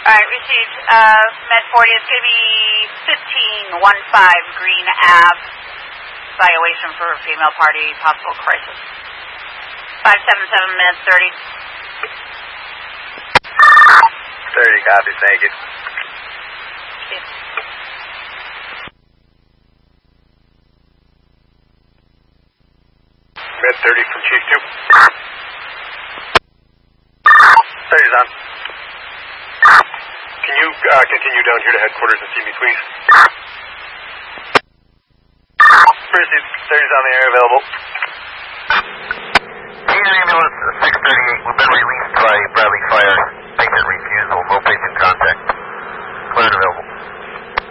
Alright, received. Med 40 is going to be 1515 Green Ave. Evaluation for female party, possible crisis. 577 Med 30. 30, copy, thank you. Med 30 from Chief 2. 30's on. Can you continue down here to headquarters and see me, please? Received. 30's on the air, available. Senior ambulance 638, we've been released by Bradley Fire. Patient refusal, no patient contact. Clear and available.